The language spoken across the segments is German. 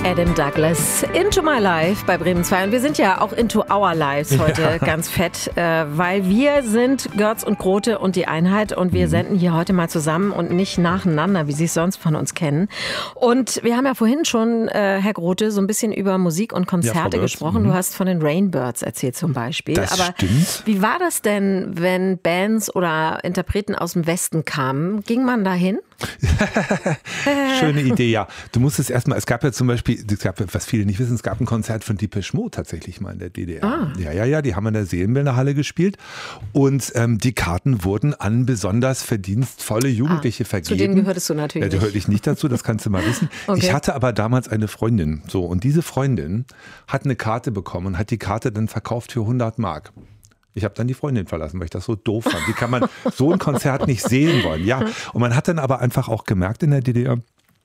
Adam Douglas, Into My Life bei Bremen 2. Und wir sind ja auch into our lives heute ganz fett, weil wir sind Görz und Grote und die Einheit und wir senden hier heute mal zusammen und nicht nacheinander, wie Sie es sonst von uns kennen. Und wir haben ja vorhin schon, Herr Grote, so ein bisschen über Musik und Konzerte gesprochen. Du hast von den Rainbirds erzählt zum Beispiel. Das Aber stimmt. wie war das denn, wenn Bands oder Interpreten aus dem Westen kamen? Ging man da hin? Schöne Idee, ja. Du musst es erstmal, es gab ja zum Beispiel, was viele nicht wissen, es gab ein Konzert von Depeche Mode tatsächlich mal in der DDR. Ja, die haben in der Seelenbilder Halle gespielt und die Karten wurden an besonders verdienstvolle Jugendliche vergeben. Zu denen gehörtest du natürlich nicht. Ja, da gehörte ich nicht dazu, das kannst du mal wissen. Okay. Ich hatte aber damals eine Freundin, so, und diese Freundin hat eine Karte bekommen und hat die Karte dann verkauft für 100 Mark. Ich habe dann die Freundin verlassen, weil ich das so doof fand. Wie kann man so ein Konzert nicht sehen wollen? Ja, und man hat dann aber einfach auch gemerkt in der DDR,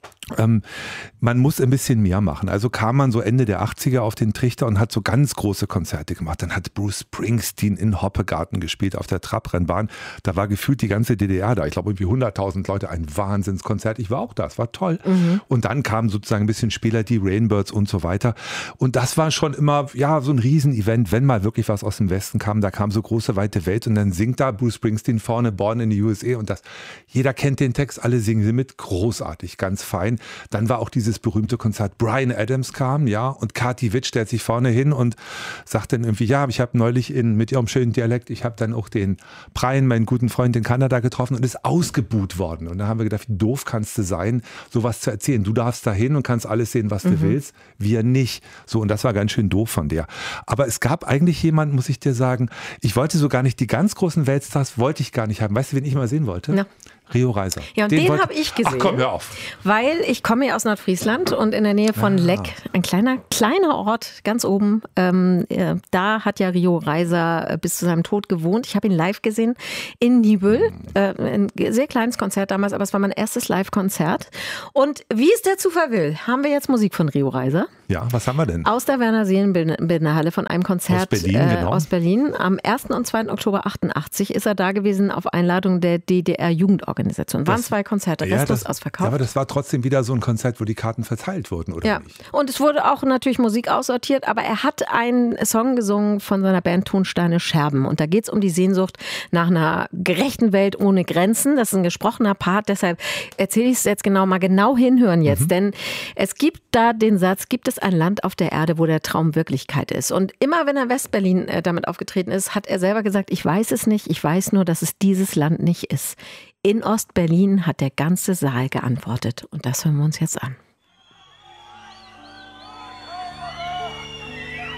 man muss ein bisschen mehr machen. Also kam man so Ende der 80er auf den Trichter und hat so ganz große Konzerte gemacht. Dann hat Bruce Springsteen in Hoppegarten gespielt auf der Trabrennbahn. Da war gefühlt die ganze DDR da. Ich glaube irgendwie 100.000 Leute, ein Wahnsinnskonzert. Ich war auch da, es war toll. Und dann kamen sozusagen ein bisschen später die Rainbirds und so weiter. Und das war schon immer ja so ein Riesenevent, wenn mal wirklich was aus dem Westen kam. Da kam so große weite Welt und dann singt da Bruce Springsteen vorne Born in the USA und das. Jeder kennt den Text, alle singen sie mit. Großartig, ganz fein. Dann war auch dieses berühmte Konzert, Bryan Adams kam, ja, und Kathi Witt stellt sich vorne hin und sagt dann irgendwie, ja, ich habe neulich mit ihrem schönen Dialekt, ich habe dann auch den Bryan, meinen guten Freund in Kanada getroffen und ist ausgebuht worden. Und da haben wir gedacht, wie doof kannst du sein, sowas zu erzählen. Du darfst da hin und kannst alles sehen, was du willst, wir nicht. So, und das war ganz schön doof von der. Aber es gab eigentlich jemanden, muss ich dir sagen, ich wollte so gar nicht, die ganz großen Weltstars wollte ich gar nicht haben. Weißt du, wen ich mal sehen wollte? Na. Rio Reiser. Ja, und den habe ich gesehen. Ach komm, hör auf. Weil ich komme ja aus Nordfriesland und in der Nähe von Leck, ein kleiner Ort ganz oben, da hat ja Rio Reiser bis zu seinem Tod gewohnt. Ich habe ihn live gesehen in Nibel, ein sehr kleines Konzert damals, aber es war mein erstes Live-Konzert. Und wie es der Zufall will, haben wir jetzt Musik von Rio Reiser. Ja, was haben wir denn? Aus der Werner Seelenbildner Halle von einem Konzert aus Berlin. Am 1. und 2. Oktober 88 ist er da gewesen auf Einladung der DDR-Jugendorganisation. Waren 2 Konzerte, restlos ausverkauft. Ja, aber das war trotzdem wieder so ein Konzert, wo die Karten verteilt wurden, oder nicht? Und es wurde auch natürlich Musik aussortiert, aber er hat einen Song gesungen von seiner Band Tonsteine Scherben. Und da geht es um die Sehnsucht nach einer gerechten Welt ohne Grenzen. Das ist ein gesprochener Part, deshalb erzähle ich es jetzt mal genau hinhören jetzt. Denn es gibt da den Satz, gibt es ein Land auf der Erde, wo der Traum Wirklichkeit ist. Und immer wenn er in Westberlin damit aufgetreten ist, hat er selber gesagt, ich weiß es nicht, ich weiß nur, dass es dieses Land nicht ist. In Ostberlin hat der ganze Saal geantwortet. Und das hören wir uns jetzt an.